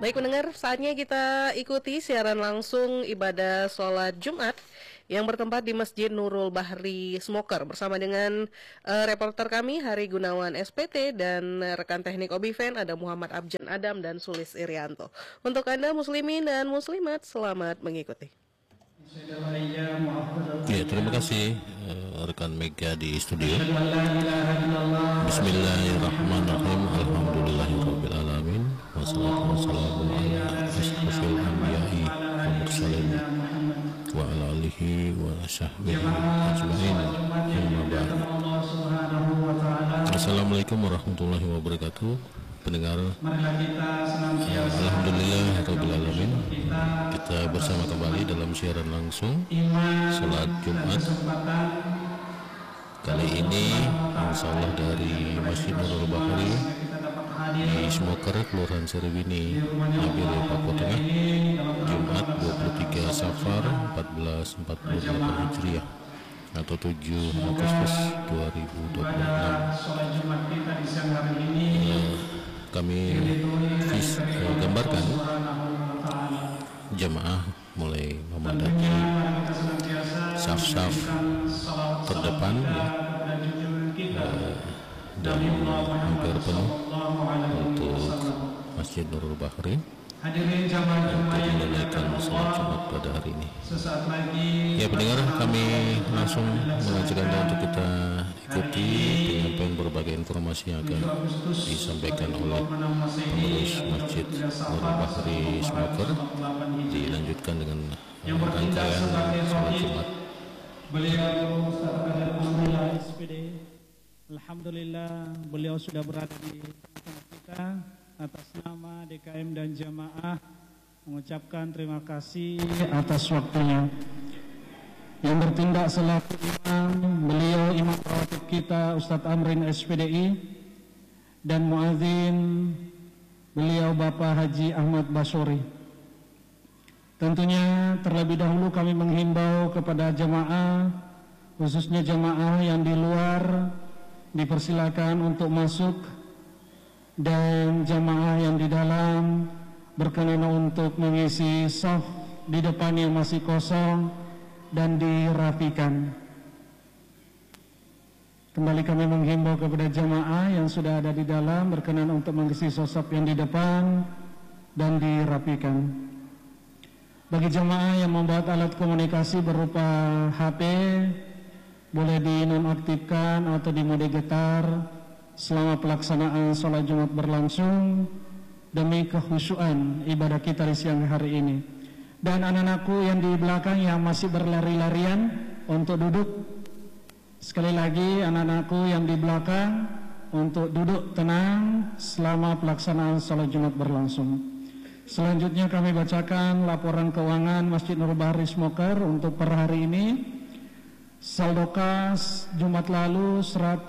Baik pendengar, saatnya kita ikuti siaran langsung ibadah sholat Jumat yang bertempat di Masjid Nurul Bahri Smoker bersama dengan reporter kami Hari Gunawan SPT dan rekan teknik Obiven ada Muhammad Abjan Adam dan Sulis Irianto. Untuk Anda muslimin dan muslimat, selamat mengikuti. Ya, terima kasih rekan Mega di studio. Bismillahirrahmanirrahim. Alhamdulillahirabbil alamin. Wassalatu wassalamu ala asyrofil anbiya'i wal mursalin wa ala alihi wa sahbihi ajma'in. Amma ba'd. Assalamualaikum warahmatullahi wabarakatuh. Pendengar, alhamdulillah alamin, kita bersama kembali dalam siaran langsung salat Jumat. Kali ini insyaallah dari Masjid Nurul Bahri di Smoker, Kelurahan Seriwini, Nabire, Papua Tengah, Jumat 23 Safar 1448 Hijriah atau 7 Agustus 2026. Kami gambarkan jamaah mulai memadati saf-saf terdepan dan hampir penuh untuk Masjid Nurul Bahri untuk menunaikan salat Jumat pada hari ini. Ya pendengar, kami langsung mengajak Anda untuk kita ikuti penyampaian berbagai informasi yang akan disampaikan oleh pengurus Masjid Nurul Bahri Smoker, dilanjutkan dengan rangkaian salat Jumat. Beliau Ustaz SPD, alhamdulillah beliau sudah berada di tengah kita. Atas nama DKM dan jamaah mengucapkan terima kasih atas waktunya. Yang bertindak selaku imam, beliau imam rawatib kita Ustadz Amrin SPDI, dan muadzin beliau Bapak Haji Ahmad Basori. Tentunya terlebih dahulu kami menghimbau kepada jamaah, khususnya jamaah yang di luar, dipersilakan untuk masuk, dan jamaah yang di dalam berkenan untuk mengisi saf di depan yang masih kosong dan dirapikan. Kembali kami menghimbau kepada jamaah yang sudah ada di dalam berkenan untuk mengisi saf yang di depan dan dirapikan. Bagi jamaah yang membuat alat komunikasi berupa HP, boleh dinonaktifkan atau di mode getar selama pelaksanaan sholat Jumat berlangsung demi kekhusyuan ibadah kita di siang hari ini. Dan anak-anakku yang di belakang yang masih berlari-larian untuk duduk, sekali lagi anak-anakku yang di belakang untuk duduk tenang selama pelaksanaan sholat Jumat berlangsung. Selanjutnya kami bacakan laporan keuangan Masjid Nurul Bahri Smoker untuk per hari ini. Saldo kas Jumat lalu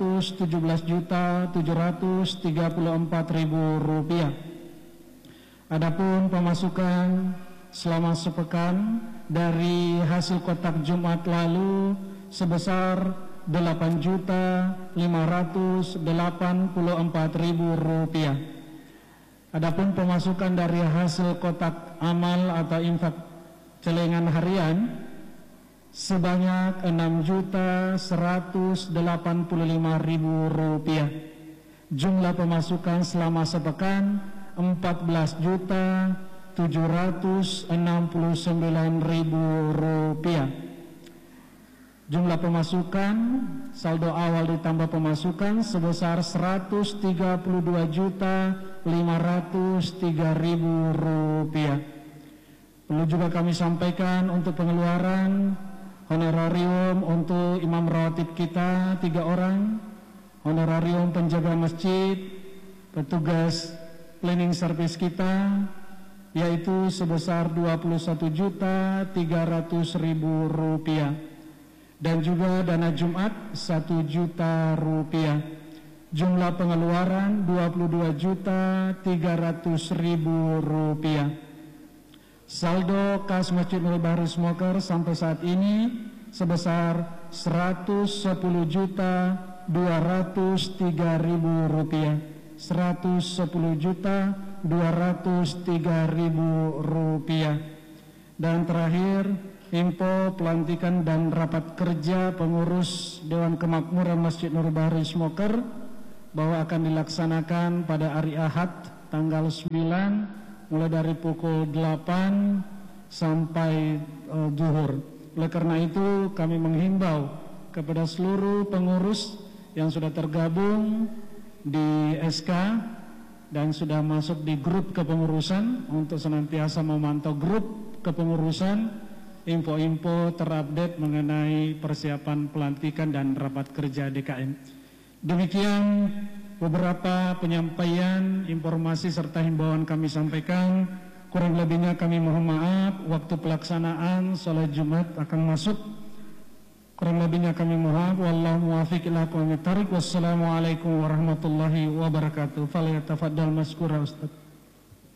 Rp117.734.000. Adapun pemasukan selama sepekan dari hasil kotak Jumat lalu sebesar Rp8.584.000. Adapun pemasukan dari hasil kotak amal atau infak celengan harian sebanyak Rp6.185.000. Jumlah pemasukan selama sepekan Rp14.769.000. Jumlah pemasukan saldo awal ditambah pemasukan sebesar Rp132.503.000. Perlu juga kami sampaikan untuk pengeluaran honorarium untuk imam rawatib kita 3 orang, honorarium penjaga masjid, petugas cleaning service kita, yaitu sebesar Rp21.300.000, dan juga dana Jumat Rp1.000.000. Jumlah pengeluaran Rp22.300.000. Saldo kas Masjid Nurul Bahri Smoker sampai saat ini sebesar Rp110.203.000. Rp203.000. Dan terakhir, info pelantikan dan rapat kerja pengurus Dewan Kemakmuran Masjid Nurul Bahri Smoker bahwa akan dilaksanakan pada hari Ahad tanggal 9 mulai dari pukul 8 sampai zuhur. Oleh karena itu kami menghimbau kepada seluruh pengurus yang sudah tergabung di SK dan sudah masuk di grup kepengurusan untuk senantiasa memantau grup kepengurusan, info-info terupdate mengenai persiapan pelantikan dan rapat kerja DKM. Demikian beberapa penyampaian informasi serta himbauan kami sampaikan. Kurang lebihnya kami mohon maaf. Waktu pelaksanaan salat Jumat akan masuk. Kurang lebihnya kami mohon maaf. Wallahu muwaffiq ila aqwamit thariq. Wassalamualaikum warahmatullahi wabarakatuh. Falyatafaddal maskura Ustaz.